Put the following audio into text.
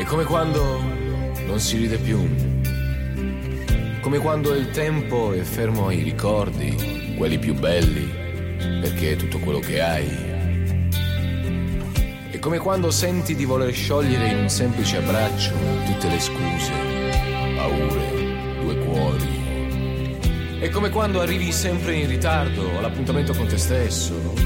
come quando non si ride più, come quando il tempo è fermo ai ricordi, quelli più belli, perché è tutto quello che hai. È come quando senti di voler sciogliere in un semplice abbraccio tutte le scuse, paure, due cuori. È come quando arrivi sempre in ritardo all'appuntamento con te stesso,